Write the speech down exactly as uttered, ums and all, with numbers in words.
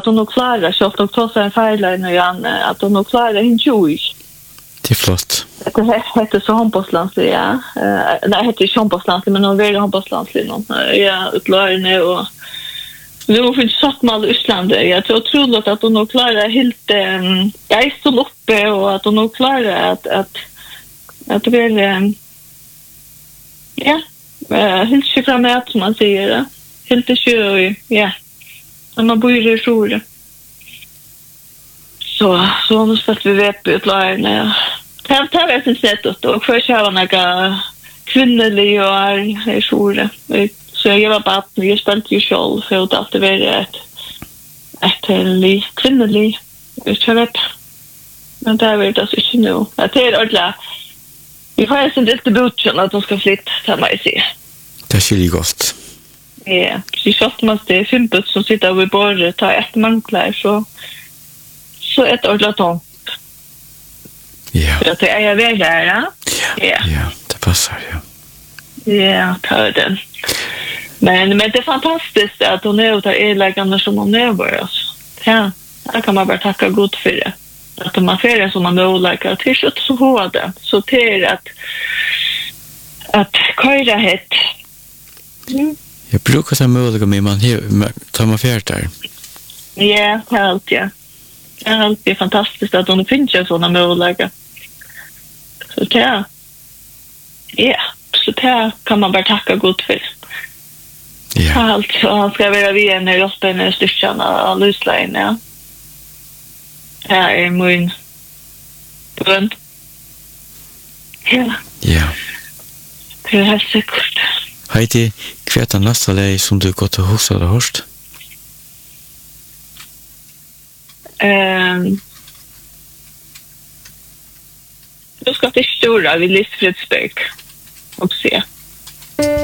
att hon nog klarar så att ta sig en färgline och Jan att hon nog klarar inte ju. Det är flott. Det heter så handbollslandslig, ja. Eh, nej, heter inte handbollslandslig, men hon vill handbollslandslig någon. Ja, utlärarna och nu har vi satt mal Island. Jag tror otroligt att hon nog klarar helt um, geisten uppe och att hon nog klarar att att att det blir um, ja, uh, helt skifra med som man säger. Helt det kör ja. När man bor i Sjure. Så så nu ska vi vet på utlärarna. Det tar vi sen sett då och för jag har några kvinnliga och i Sjure. Så jag var bara att jag spelade ju själv för att alltid vara ett ett li kvinnlig utfört. Men det är väl det så inte nu. Att det är ordla. Vi får sen det budskap att de ska flytta till mig se. Det är skilligt gott. Ja, så shot måste det simpelt som sitter vid bordet ta ett manklar så så ett ordla tom. Ja. Så det är jag väl där, ja. Ja. Ja, det passar ja. Ja, tar den. Men men det är fantastiskt att hon är ute i lägarna som hon är bara alltså. Ja, där kan man bara tacka Gud för det. Att man får det som man vill lägga till så så hårda. Så till att att köra hit. Mm. Jag brukar säga möjliga med man tar man färt där. Ja, helt ja. Det är alltid fantastiskt att hon finns sådana möjligheter. Så det ja, så det kan man bara tacka Gud för. Ja. Allt, han ska vara vid en i rosten i styrkan av luslein, ja. Här är min bön. Ja. Ja. Det är helt säkert. Heidi, kväta nästa lej som du gått och huxa eller hörst? Um, du ska till Stora vid Lisfredsberg och se.